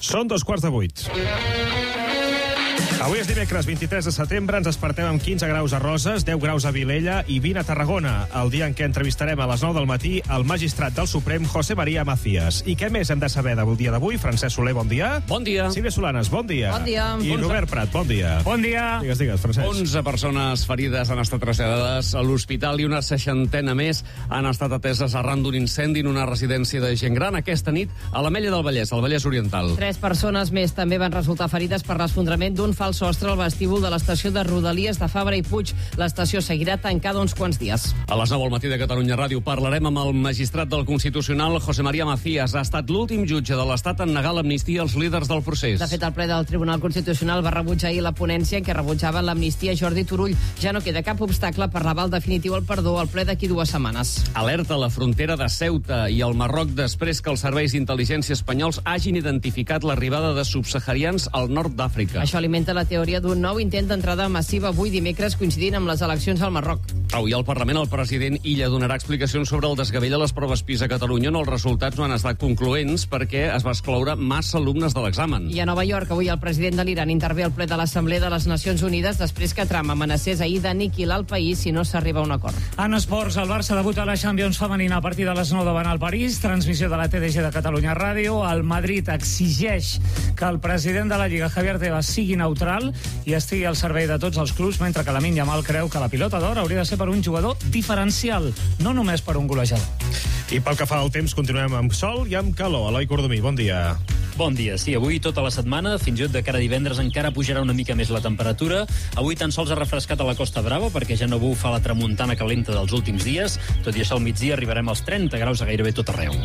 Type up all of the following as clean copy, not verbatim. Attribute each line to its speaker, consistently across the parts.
Speaker 1: Són 7:15. Avui és dimecres 23 de setembre, ens despertem amb 15 graus a Roses, 10 graus a Vilella i 20 a Tarragona, el dia en què entrevistarem a les 9 del matí el magistrat del Suprem, José María Macías. I què més hem de saber del dia d'avui? Francesc Soler, bon dia.
Speaker 2: Bon dia.
Speaker 1: Sílvia Solanes, bon dia.
Speaker 3: Bon dia.
Speaker 1: I Robert Prat, bon dia.
Speaker 4: Bon dia.
Speaker 1: Digues, Francesc.
Speaker 2: 11 persones ferides han estat traslladades a l'hospital i una 60 més han estat ateses arran d'un incendi en una residència de gent gran aquesta nit a l'Ametlla del Vallès, al Vallès Oriental.
Speaker 3: 3 persones més també van resultar ferides per l'esfondrament d'un fals sostre al vestíbul de l'estació de Rodalies de Fabra i Puig. L'estació seguirà tancada uns quants dies.
Speaker 2: A les 9 al matí de Catalunya Ràdio parlarem amb el magistrat del Constitucional, José María Macías. Ha estat l'últim jutge de l'Estat en negar l'amnistia als líders del procés.
Speaker 3: De fet, el ple del Tribunal Constitucional va rebutjar ahir la ponència en què rebutjava l'amnistia Jordi Turull. Ja no queda cap obstacle per l'aval definitiu al perdó al ple d'aquí 2 setmanes.
Speaker 2: Alerta a la frontera de Ceuta i al Marroc després que els serveis d'intel·ligència espanyols hagin identificat l'arribada de subsaharians al nord d'Àfrica.
Speaker 3: Això alimenta la teoria d'un nou intent d'entrada massiva avui dimecres coincidint amb les eleccions al Marroc.
Speaker 2: Avui al Parlament el president Illa donarà explicacions sobre el desgavell a les proves PISA a Catalunya, on els resultats no han estat concloents perquè es va excloure massa alumnes de l'examen.
Speaker 3: I a Nova York avui el president de l'Iran intervé al ple de l'Assemblea de les Nacions Unides després que Trump amenacés ahir d'aniquilar el país si no s'arriba a un acord.
Speaker 4: En esports, el Barça debuta a la Champions femenina a partir de les 9 davant el París. Transmissió de la TDG de Catalunya Ràdio. El Madrid exigeix que el president de la Lliga, Javier Tebas, sigui neutral i estigui al servei de tots els clubs, mentre que Lamine Yamal creu que la pilota d'or hauria de ser per un jugador diferencial, no només per un golejador.
Speaker 1: I pel que fa al temps, continuem amb sol i amb calor. Eloi Cordomí, bon dia.
Speaker 5: Bon dia. Sí, avui tota la setmana, fins i tot de cara a divendres, encara pujarà una mica més la temperatura. Avui tan sols ha refrescat a la Costa Brava perquè ja no bufa la tramuntana calenta dels últims dies. Tot i això, al migdia arribarem als 30 graus a gairebé tot arreu.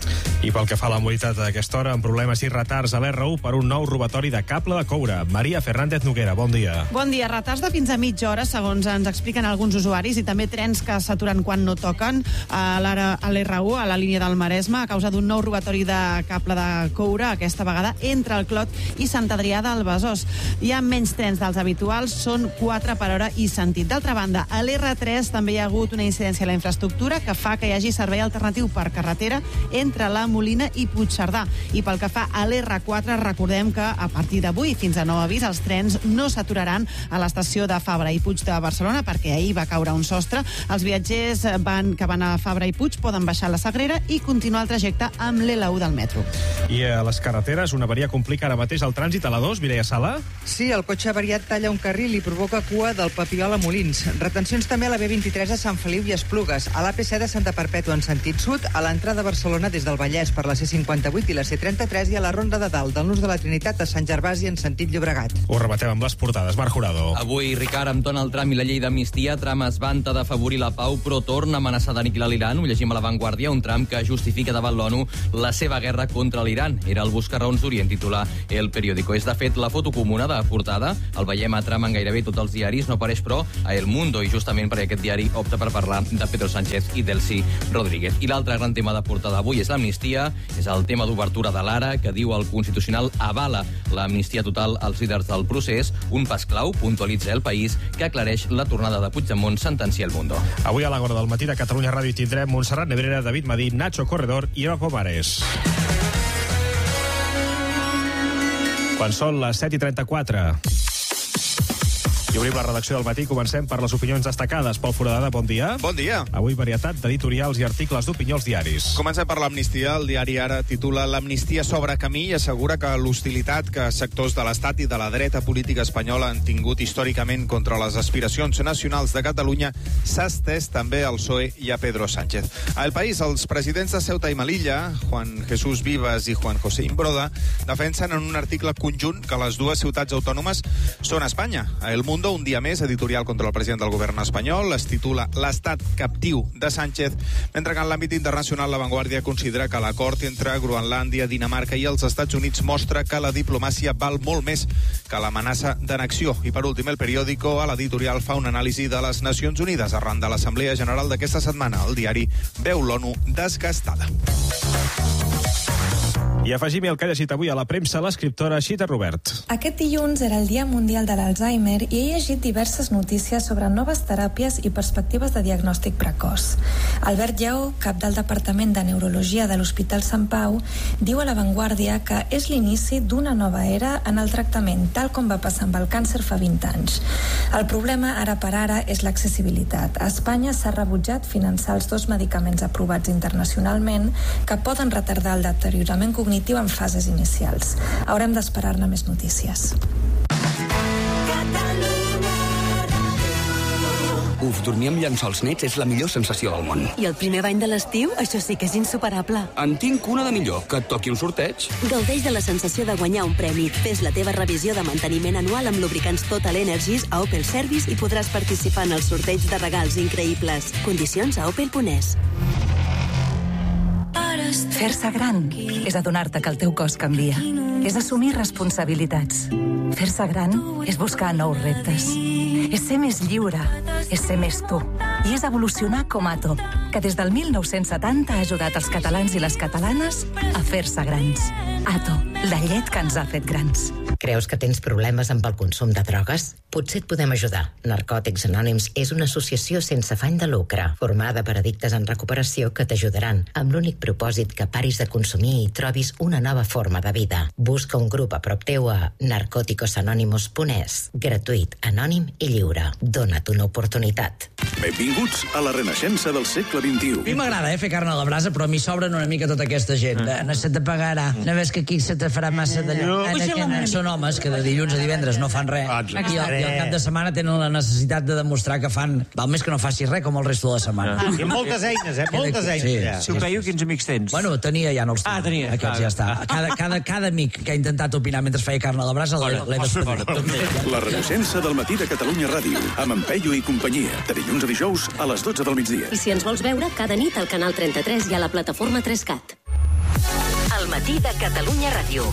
Speaker 1: I pel que fa a la mobilitat d'aquesta hora, amb problemes i retards a l'R1 per un nou robatori de cable de coure. Maria Fernández Noguera, bon dia.
Speaker 6: Bon dia. Retards de fins a mitja hora, segons ens expliquen alguns usuaris, i també trens que s'aturen quan no toquen a l'R1, a la línia del Maresme, a causa d'un nou robatori de cable de coure, aquesta vegada entre el Clot i Sant Adrià del Besòs. Hi ha menys trens dels habituals, són 4 per hora i sentit. D'altra banda, a l'R3 també hi ha hagut una incidència a la infraestructura que fa que hi hagi servei alternatiu per carretera entre la Molina i Puigcerdà. I pel que fa a l'R4, recordem que a partir d'avui, fins a nou avís, els trens no s'aturaran a l'estació de Fabra i Puig de Barcelona perquè ahir va caure un sostre. Els viatgers que van a Fabra i Puig poden baixar la Sagrera i continuar el trajecte amb l'L1 del metro.
Speaker 1: I a les carreteres, una avaria complica ara mateix el trànsit a la 2, Mireia Sala?
Speaker 7: Sí, el cotxe avariat talla un carril i provoca cua del Papiol a Molins. Retencions també a la B23 a Sant Feliu i Esplugues, a l'AP7 de Santa Perpètua en sentit sud, a l'entrada a Barcelona des del Vallès per la C58 i la C33 i a la Ronda de Dalt del Nus de la Trinitat a Sant Gervasi en sentit Llobregat.
Speaker 1: Ho rebatem amb les portades. Marc Jurado.
Speaker 8: Avui, Ricard, amb Donald Trump i la llei d'amnistia, Trump es vanta d'afavorir la pau, però torna a amenaçar d'aniquilar l'Iran. Ho llegim a La Vanguardia, un Trump que justifica davant l'ONU la seva guerra contra l'Iran. Era el buscarraons d'Orient, titular El Periódico. És, de fet, la foto comuna de portada. El veiem a Trump en gairebé tots els diaris, no apareix, però, a El Mundo, i justament perquè aquest diari opta per parlar de Pedro Sánchez i Delcy Rodríguez. I l'altre gran tema de portada avui és l'amnistia, és el tema d'obertura de l'Ara, que diu el Constitucional avala l'amnistia total als líders del procés, un pas clau, puntualitza El País, que aclareix la tornada de Puigdemont, sentencia El Mundo.
Speaker 1: Avui a l'Agora del matí de Catalunya Ràdio tindrem Montserrat Nebrera, David Madí, Nacho Corredor i Eva Pomares. Quan són les 7:34. I obrim la redacció del matí. Comencem per les opinions destacades. Pol Foradada, bon dia.
Speaker 9: Bon dia.
Speaker 1: Avui varietat d'editorials i articles d'opinió als diaris.
Speaker 9: Comencem per l'amnistia. El diari Ara titula "L'amnistia s'obre camí" i assegura que l'hostilitat que sectors de l'Estat i de la dreta política espanyola han tingut històricament contra les aspiracions nacionals de Catalunya s'ha estès també al PSOE i a Pedro Sánchez. A El País, els presidents de Ceuta i Melilla, Juan Jesús Vivas i Juan José Imbroda, defensen en un article conjunt que les dues ciutats autònomes són Espanya. A El Mundo, un dia més, editorial contra el president del govern espanyol, es titula "L'estat captiu de Sánchez", mentre que en l'àmbit internacional La Vanguardia considera que l'acord entre Groenlàndia, Dinamarca i els Estats Units mostra que la diplomàcia val molt més que l'amenaça d'annexió. I per últim, El Periódico, a l'editorial, fa una anàlisi de les Nacions Unides arran de l'Assemblea General d'aquesta setmana. El diari veu l'ONU desgastada.
Speaker 1: I afegim el que ha llegit avui a la premsa l'escriptora Xita Robert.
Speaker 10: Aquest dilluns era el Dia Mundial de l'Alzheimer i he llegit diverses notícies sobre noves teràpies i perspectives de diagnòstic precoç. Albert Lleó, cap del Departament de Neurologia de l'Hospital Sant Pau, diu a La Vanguardia que és l'inici d'una nova era en el tractament, tal com va passar amb el càncer fa 20 anys. El problema ara per ara és l'accessibilitat. A Espanya s'ha rebutjat finançar els 2 medicaments aprovats internacionalment que poden retardar el deteriorament cognitiu en fases inicials. Haurem d'esperar-ne més notícies.
Speaker 11: Uf, dormir amb llençols nets és la millor sensació del món.
Speaker 12: I el primer bany de l'estiu? Això sí que és insuperable.
Speaker 11: En tinc una de millor, que et toqui un sorteig.
Speaker 12: Gaudeix de la sensació de guanyar un premi. Fes la teva revisió de manteniment anual amb lubricants Total Energies a Opel Service i podràs participar en el sorteig de regals increïbles. Condicions a opel.es.
Speaker 13: Fer-se gran és adonar-te que el teu cos canvia. És assumir responsabilitats. Fer-se gran és buscar nous reptes. És ser més lliure. És ser més tu. I és evolucionar com Ato, que des del 1970 ha ajudat els catalans i les catalanes a fer-se grans. Ato, la llet que ens ha fet grans.
Speaker 14: Creus que tens problemes amb el consum de drogues? Potser et podem ajudar. Narcòtics Anònims és una associació sense afany de lucre, formada per addictes en recuperació que t'ajudaran, amb l'únic propòsit que paris de consumir i trobis una nova forma de vida. Busca un grup a prop teu a narcoticosanonymous.es. Gratuït, anònim i lliure. Dona't una oportunitat.
Speaker 15: Benvinguts a la renaixença del segle XXI.
Speaker 16: A mi m'agrada fer carn a la brasa, però a mi sobren una mica tota aquesta gent. No se te pagarà. No ves que aquí se te farà massa d'allò. Són homes que de dilluns a divendres no fan res. I al cap de setmana tenen la necessitat de demostrar que fan... Val més que no facis res com el resto de la setmana.
Speaker 17: I moltes eines, moltes eines.
Speaker 16: Si ho veieu, quins amics tens? Bueno, tenia, ja no els tinc. Tenia. Aquests ja està. Cada amic que ha intentat opinar mentre feia carn a la brasa l'he despedit.
Speaker 15: La renaixença del matí de Catalunya Ràdio, amb en Peyu i companyia, de dilluns a dijous a les 12 del migdia.
Speaker 12: I si ens vols veure, cada nit al canal 33 i a la plataforma 3CAT. El matí de Catalunya Ràdio.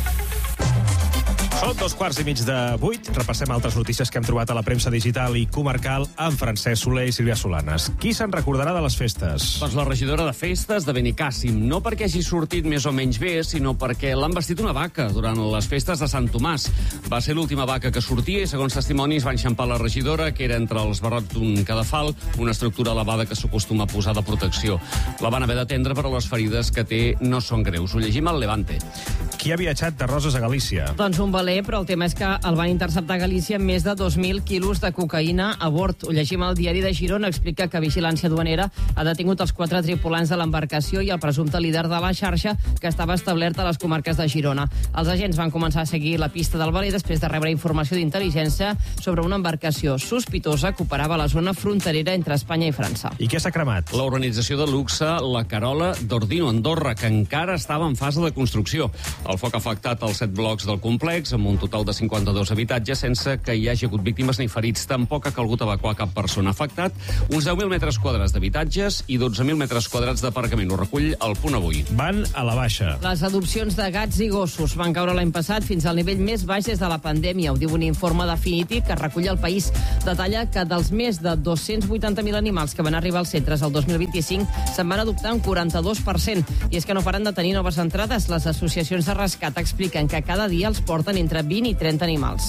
Speaker 1: Són 7:15. Repassem altres notícies que hem trobat a la premsa digital i comarcal amb Francesc Soler i Sílvia Solanes. Qui se'n recordarà de les festes?
Speaker 2: Doncs la regidora de festes de Benicàssim. No perquè hagi sortit més o menys bé, sinó perquè l'han vestit una vaca durant les festes de Sant Tomàs. Va ser l'última vaca que sortia i, segons testimonis, va enxampar la regidora, que era entre els barrots d'un cadafal, una estructura elevada que s'acostuma a posar de protecció. La van haver d'atendre, però les ferides que té no són greus. Ho llegim al Levante.
Speaker 1: Qui ha viatjat de Roses a Galícia?
Speaker 3: Doncs un valer, però el tema és que el van interceptar a Galícia amb més de 2.000 quilos de cocaïna a bord. Ho llegim al diari de Girona, explica que Vigilància Duanera ha detingut els 4 tripulants de l'embarcació i el presumpte líder de la xarxa que estava establert a les comarques de Girona. Els agents van començar a seguir la pista del valer després de rebre informació d'intel·ligència sobre una embarcació sospitosa que operava a la zona fronterera entre Espanya i França.
Speaker 1: I què s'ha cremat?
Speaker 2: La urbanització de luxe La Carola d'Ordino, Andorra, que encara estava en fase de construcció. El foc ha afectat els 7 blocs del complex, amb un total de 52 habitatges, sense que hi hagi hagut víctimes ni ferits. Tampoc ha calgut evacuar cap persona. Afectat uns 10.000 metres quadrats d'habitatges i 12.000 metres quadrats d'aparcament. Ho recull el Punt Avui.
Speaker 1: Van a la baixa.
Speaker 3: Les adopcions de gats i gossos van caure l'any passat fins al nivell més baix des de la pandèmia. Ho diu un informe definitiu que recull el País. Detalla que dels més de 280.000 animals que van arribar als centres el 2025 se'n van adoptar un 42%. I és que no paren de tenir noves entrades. Les associacions de rescat expliquen que cada dia els porten entre 20 i 30 animals.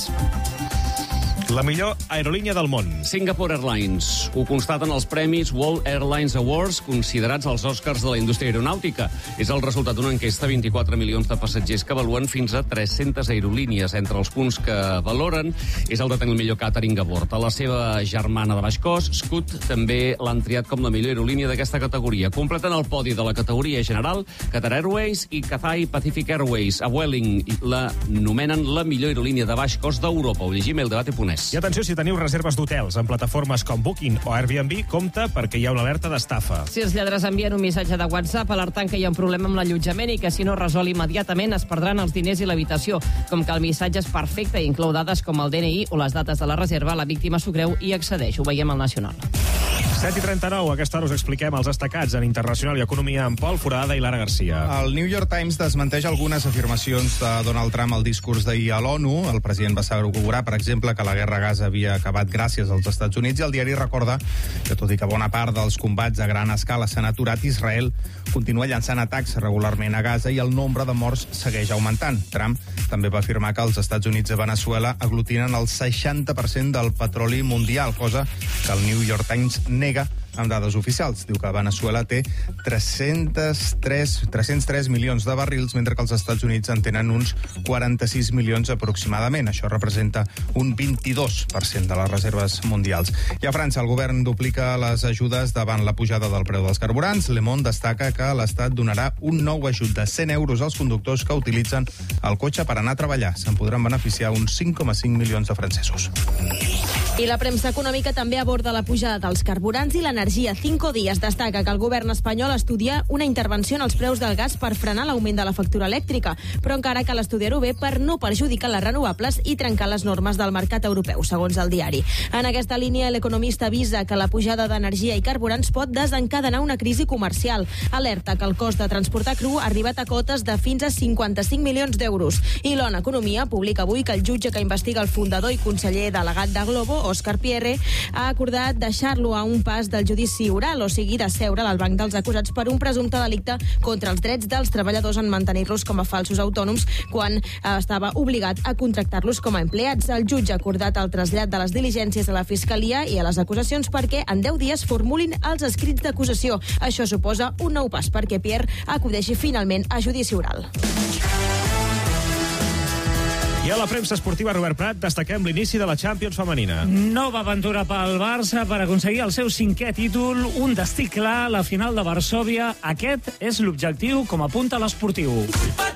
Speaker 1: La millor aerolínia del món.
Speaker 2: Singapore Airlines. Ho constaten els premis World Airlines Awards, considerats els Oscars de la indústria aeronàutica. És el resultat d'una enquesta a 24 milions de passatgers que avaluen fins a 300 aerolínies. Entre els punts que valoren és el de tenir el millor càtering a bord. A la seva germana de baix cost, Scoot, també l'han triat com la millor aerolínia d'aquesta categoria. Completen el podi de la categoria general Qatar Airways i Cathay Pacific Airways. A Vueling l'anomenen la millor aerolínia de baix cost d'Europa. Ho llegim el Debate.es.
Speaker 1: I atenció, si teniu reserves d'hotels en plataformes com Booking o Airbnb, compte perquè hi ha una alerta d'estafa.
Speaker 3: Si els lladres envien un missatge de WhatsApp alertant que hi ha un problema amb l'allotjament i que si no resol immediatament es perdran els diners i l'habitació. Com que el missatge és perfecte i inclou dades com el DNI o les dates de la reserva, la víctima s'ho creu i accedeix. Ho veiem al Nacional.
Speaker 1: 7:39, a aquesta hora us expliquem els destacats en Internacional i Economia amb Pol Forada i Lara Garcia.
Speaker 9: El New York Times desmenteix algunes afirmacions de Donald Trump al discurs d'ahir a l'ONU. El president va assegurar, per exemple, que la guerra a Gaza havia acabat gràcies als Estats Units, i el diari recorda que, tot i que bona part dels combats a gran escala s'han aturat, Israel continua llançant atacs regularment a Gaza i el nombre de morts segueix augmentant. Trump també va afirmar que els Estats Units i Venezuela aglutinen el 60% del petroli mundial, cosa que el New York Times nega amb dades oficials. Diu que Venezuela té 303 milions de barrils, mentre que els Estats Units en tenen uns 46 milions aproximadament. Això representa un 22% de les reserves mundials. I a França, el govern duplica les ajudes davant la pujada del preu dels carburants. Le Monde destaca que l'Estat donarà un nou ajut de 100 euros als conductors que utilitzen el cotxe per anar a treballar. Se'n podran beneficiar uns 5,5 milions de francesos.
Speaker 18: I la premsa econòmica també aborda la pujada dels carburants i l'energia. 5 Días destaca que el govern espanyol estudia una intervenció en els preus del gas per frenar l'augment de la factura elèctrica, però encara cal estudiar-ho bé per no perjudicar les renovables i trencar les normes del mercat europeu, segons el diari. En aquesta línia, l'economista avisa que la pujada d'energia i carburants pot desencadenar una crisi comercial. Alerta que el cost de transportar cru ha arribat a cotes de fins a 55 milions d'euros. I l'ONU Economia publica avui que el jutge que investiga el fundador i conseller delegat de Globo, Òscar Pierre, ha acordat deixar-lo a un pas del judici oral, o sigui, de seure al banc dels acusats per un presumpte delicte contra els drets dels treballadors en mantenir-los com a falsos autònoms quan estava obligat a contractar-los com a empleats. El jutge ha acordat el trasllat de les diligències a la Fiscalia i a les acusacions perquè en 10 dies formulin els escrits d'acusació. Això suposa un nou pas perquè Pierre acudeixi finalment a judici oral.
Speaker 1: I a la premsa esportiva, Robert Prat, destaquem l'inici de la Champions femenina.
Speaker 4: Nova aventura pel Barça per aconseguir el seu 5è títol, un destí clar, la final de Varsòvia. Aquest és l'objectiu, com apunta l'Esportiu.